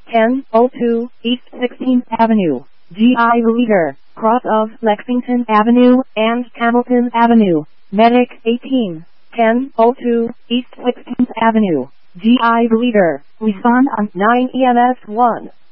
1002 East 16th Avenue, GI Leader, cross of Lexington Avenue and Hamilton Avenue. Medic 18, 1002 East 16th Avenue, GI Leader. Respond on 9 EMS 1.